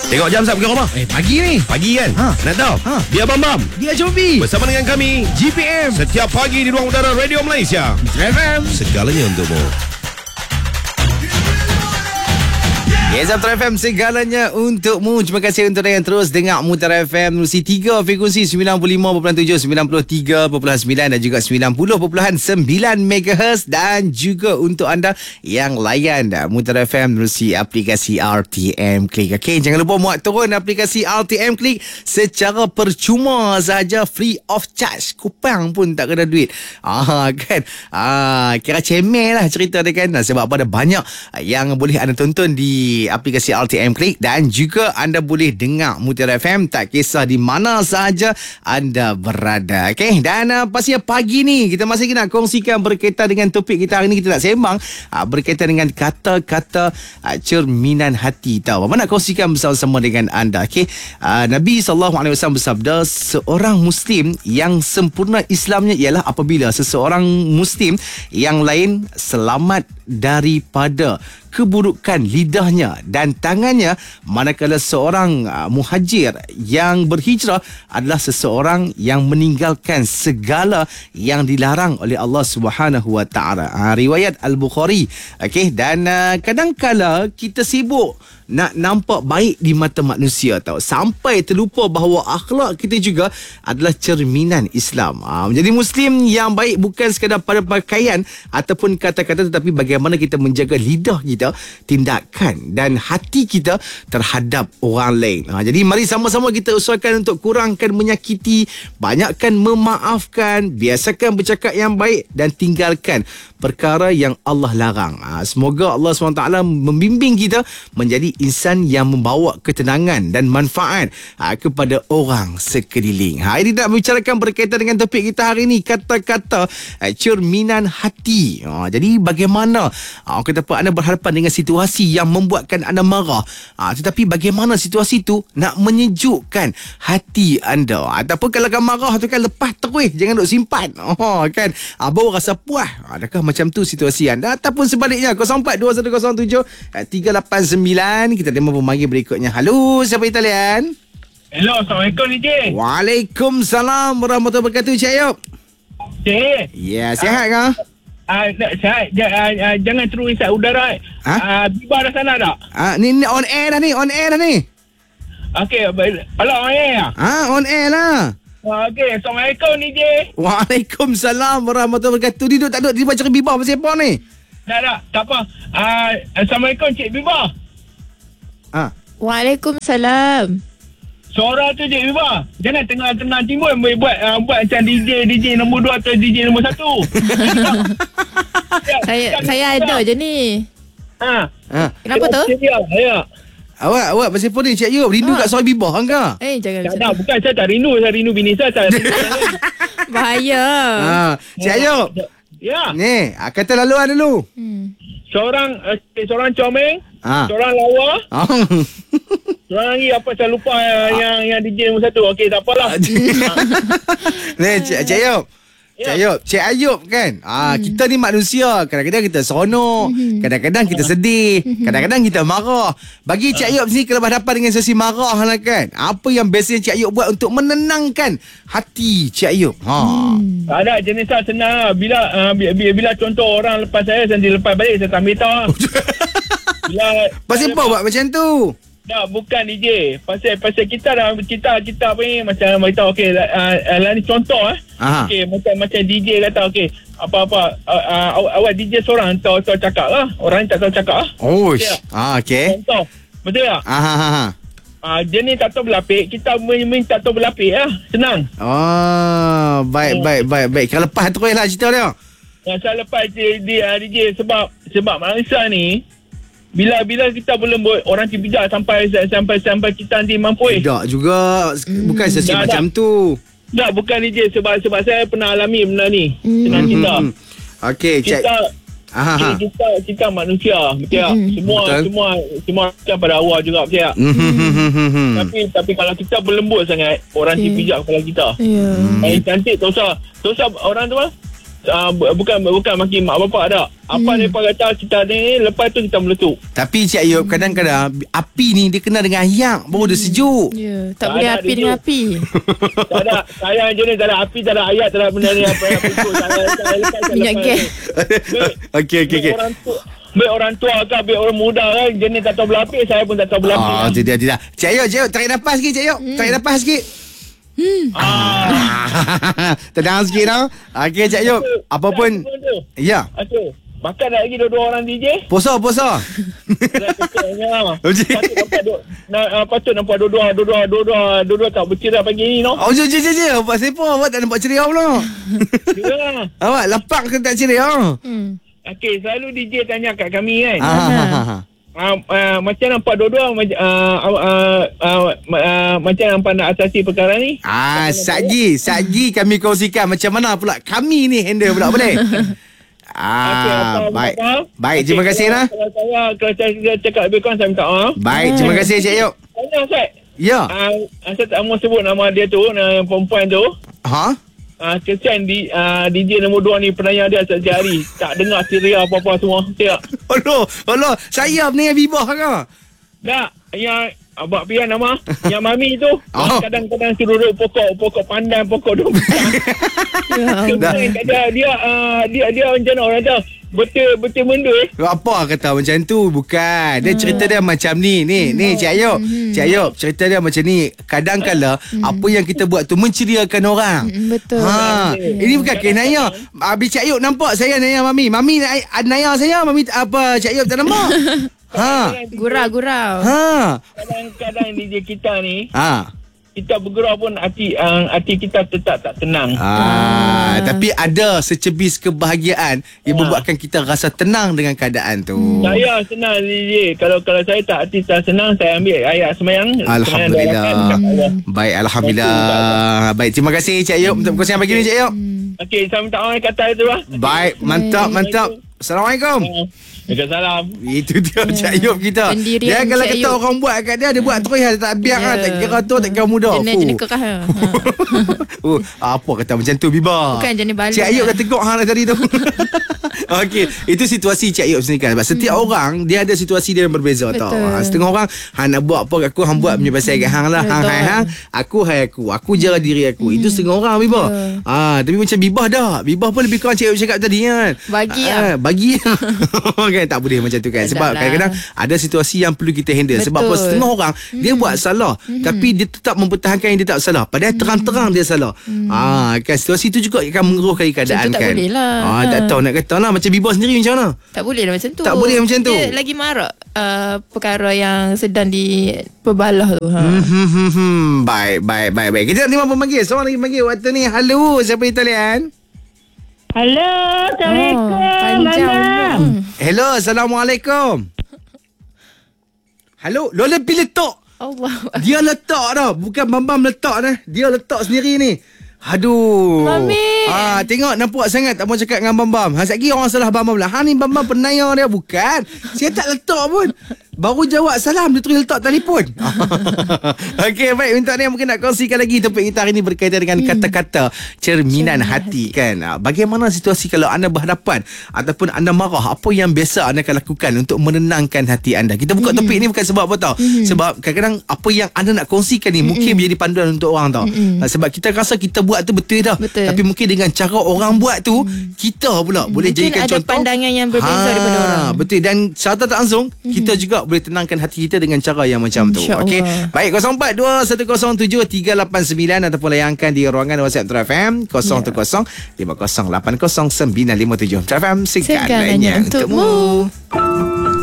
Tengok jam Sat pergi rumah. Pagi ni. Pagi kan? Nak tahu? Dia Bam Dia Joby. bersama dengan kami GPM. setiap pagi di ruang udara Radio Malaysia. FM. Segalanya untukmu. Yes, Mutiara FM, segalanya untukmu. Terima kasih untuk yang terus dengar Mutiara FM melalui 3 frekuensi 95.7, 93.9 dan juga 90.9 MHz, dan juga untuk anda yang layan Mutiara FM melalui aplikasi RTM Klik. Okey, jangan lupa muat turun aplikasi RTM Klik secara percuma saja, free of charge. Kupang pun tak kena duit. Kan? Kira cemeh lah cerita dia kan. Sebab apa, ada banyak yang boleh anda tonton di aplikasi RTM Klik, dan juga anda boleh dengar Mutiara FM tak kisah di mana sahaja anda berada. Okey, dan pastinya pagi ni kita masih nak kongsikan berkaitan dengan topik kita hari ni. Kita nak sembang berkaitan dengan kata-kata cerminan hati. Tahu apa nak kongsikan bersama-sama dengan anda. Okey, Nabi SAW bersabda, seorang Muslim yang sempurna Islamnya ialah apabila seseorang Muslim yang lain selamat daripada keburukan lidahnya dan tangannya, manakala seorang muhajir yang berhijrah adalah seseorang yang meninggalkan segala yang dilarang oleh Allah Subhanahu Wa Taala. Riwayat Al-Bukhari. Okey, dan kadang-kala kita sibuk nak nampak baik di mata manusia, tahu, sampai terlupa bahawa akhlak kita juga adalah cerminan Islam. Menjadi Muslim yang baik bukan sekadar pada pakaian ataupun kata-kata, tetapi bagaimana kita menjaga lidah kita, tindakan dan hati kita terhadap orang lain. Jadi mari sama-sama kita usahakan untuk kurangkan menyakiti, banyakkan memaafkan, biasakan bercakap yang baik dan tinggalkan perkara yang Allah larang. Semoga Allah SWT membimbing kita menjadi insan yang membawa ketenangan dan manfaat kepada orang sekeliling. Ini nak bicarakan berkaitan dengan topik kita hari ini, kata-kata cerminan hati. Jadi bagaimana kata apa, anda berhadapan dengan situasi yang membuatkan anda marah, tetapi bagaimana situasi itu nak menyejukkan hati anda. Ataupun kalau kan marah tu kan lepas terus, jangan duk simpan. Kan, baru rasa puas. Adakah macam tu situasi anda? Ataupun sebaliknya, 04210389. Kita terima pemanggil berikutnya. Halo, siapa di talian? Hello, Assalamualaikum DJ. Waalaikumsalam warahmatullahi wabarakatuh, Cik Ayub. Cik. Ya, sihat ke? Jangan terus isap udara. Bibar dah sana tak? Ni on air dah ni. Okey, hello, on air. On air lah. Okey, Assalamualaikum DJ. Waalaikumsalam warahmatullahi wabarakatuh. Dia tak duduk dia baca Bibah pasal apa ni? Tak apa. Assalamualaikum Cik Bibar. Waalaikumsalam. Suara tu Cik Bibar. Jangan tengah-tengah timbul buat macam DJ nombor 2 atau DJ nombor 1. Saya ada je ni. Kenapa tu? Ya. Awak pasal apa ni, Cik Ayub? Rindu kat suara Bibah kan? Jangan Tak macam ada, tu. bukan saya tak rindu. Saya rindu bini saya. Bahaya. Cik Ayub. Ya. Ni, kata laluan dulu. Seorang comel, seorang lawa, seorang lagi apa saya lupa yang DJ nombor 1. Okey, tak apalah. Ni, Cik Ayub. Cik Ayub kan, kita ni manusia. Kadang-kadang kita seronok, kadang-kadang kita sedih, kadang-kadang kita marah. Bagi Cik Ayub sini, kalau berhadapan dengan sesi marah lah kan, apa yang biasanya Cik Ayub buat untuk menenangkan hati Cik Ayub? Tak ada, jenis saya senang. Bila contoh orang lepas saya lepas balik, saya tak beritahu. Pasal apa buat macam tu? Tak, bukan DJ. Pasal kita apa ni, macam beritahu, okey, ni contoh okey, macam DJ kata, okey, apa awak DJ seorang tahu cakap lah, orang tak tahu cakap lah. Okey. Contoh, betul tak? Dia ni tak tahu berlapik, kita tak tahu berlapik lah. Senang. Baik. Kalau lepas terus lah cerita dia. Saya lepas DJ sebab manusia ni, Bila kita berlembut, orang bijak sampai kita nanti mampu. Tak juga, bukan sesi macam tu. Tak, bukan DJ. Sebab saya pernah alami benda ni. Senang cinta. Okey, kita manusia, betul tak? Semua macam pada awal juga, betul tak? Tapi kalau kita berlembut sangat, orang bijak kepala kita. Yang cantik, tak usah orang tu lah. bukan maki mak bapak dah. Apa mereka kata kita ni, lepas tu kita meletup. Tapi Cik Ayub, kadang-kadang api ni dia kena dengan ayak baru dia sejuk. Ya, tak boleh api dengan api. Tak ada. Saya je ni tak ada api, tak ada ayat, tak ada benda ni apa yang pintu. Minyak gas. Okey. Baik orang tua ke, baik orang muda kan, jenis tak tahu berlapis, saya pun tak tahu berlapis. Oh, tidak. Cik Ayub, tarik nafas sikit Cik Ayub. Tarik nafas sikit. Tenang sikit tau. Okey Cik Ayub, apa pun. Ya. Okey. Makan lagi dua-dua orang DJ. Posa. Patut nampak dua-dua tak berceria pagi ni, no? Oh, je. Awak siapa? Awak tak nampak ceria pula. Ya. Awak lapak ke tak ceria? Okey, selalu DJ tanya kat kami kan. Macam nampak dua-dua macam nampak nak atasi perkara ni. Satgi kami kongsikan macam mana pula kami ni handle pula boleh. Baik, terima kasih lah. Kalau saya cakap lebih kurang, saya minta maaf. Baik, terima kasih Cik Ayub. Tanya Ustaz. Ya. Saya tak mahu sebut nama dia tu, perempuan tu. Kesian DJ nombor 2 ni, penanya dia setiap hari. Tak dengar ceria apa-apa semua. Tak. Allah, saya ni yang bibah ke? Tak, yang abang pian nama, yang mami tu. Kadang-kadang suruh pokok pandan, pokok dombang. Dia macam mana orang tahu? Betul benda Apa kata macam tu? Bukan. Dia cerita dia macam ni. Ni Cik Ayub, cerita dia macam ni. Kadang-kala apa yang kita buat tu menceriakan orang. Betul. Ini bukan Naya. Habis Cik Ayub nampak saya Naya Mami. Mami Naya saya. Mami apa Cik Ayub tak nampak. Gurau. Kadang-kadang DJ kita ni, kita bergerak pun hati kita tetap tak tenang. Tapi ada secebis kebahagiaan yang membuatkan kita rasa tenang dengan keadaan tu. Saya senang DJ. Kalau saya tak hati tak senang, saya ambil ayat semayang. Alhamdulillah. Baik, Alhamdulillah. Baik, terima kasih Cik Ayub untuk perkongsian pagi ni Cik Ayub. Okey, saya minta maaf kata itu lah. Baik, mantap. Assalamualaikum. Waalaikumsalam. Itu dia Cik Ayub kita. Dia kalau kata orang buat kat dia buat terus, dia tak biar lah. Tak kira tu, tak kira muda. Jenis kerah. Apa kata macam tu Biba? Bukan jenis balik. Cik Ayub dah teguk hang tadi tu. Okey, itu situasi Cik Ayub sendiri kan. Sebab setiap orang dia ada situasi dia yang berbeza. Betul. Tau. Setengah orang hang nak buat apa kat aku, hang buat punya pasal kat hang lah. Hang aku aku jaga diri aku. Itu setengah orang Biba. Tapi macam Bibah dah. Bibah pun lebih kurang Cik Ayub cakap tadi kan. Bagi kan tak boleh macam tu kan. Sebab kadang-kadang ada situasi yang perlu kita handle. Sebab apa, setengah orang dia buat salah tapi dia tetap mempertahankan yang dia tak salah, padahal terang-terang dia salah. Kan situasi tu juga akan mengeruhkan keadaan kan. Tak boleh lah. Tak tahu nak kata lah. Macam Bibah sendiri macam mana? Tak boleh lah macam tu. Tak boleh macam tu. Dia lagi marak perkara yang sedang diperbalah tu. Baik. Kita nak terima pemanggil. Seorang lagi panggil waktu ni. Halo, siapa di talian? Halo, Assalamualaikum. Hello, Assalamualaikum. Halo, Lola pergi letak. Allah. Dia letak dah. Bukan Bambam letak dah. Dia letak sendiri ni. Aduh. Mami. Tengok nampak sangat tak mau cakap dengan Bambam. Sekejap lagi orang salah Bambam lah. Ni Bambam penayar dia. Bukan. Saya tak letak pun. Baru jawab salam, dia terus letak telefon. Okey, baik. Untuk ni mungkin nak kongsikan lagi topik kita hari ni berkaitan dengan kata-kata cerminan hati kan. Bagaimana situasi kalau anda berhadapan ataupun anda marah, apa yang biasa anda akan lakukan untuk menenangkan hati anda? Kita buka topik ni bukan sebab apa tau. Sebab kadang-kadang apa yang anda nak kongsikan ni mungkin menjadi panduan untuk orang tau. Sebab kita rasa kita buat tu betul dah. Tapi mungkin dengan cara orang buat tu, kita pula boleh mungkin jadikan contoh. Mungkin ada pandangan yang berbeza daripada orang. Betul. Dan secara tak langsung kita juga boleh tenangkan hati kita dengan cara yang macam tu. Okey. Baik, 04210389 ataupun layangkan di ruangan WhatsApp True FM 0105080957. True FM segalanya untukmu.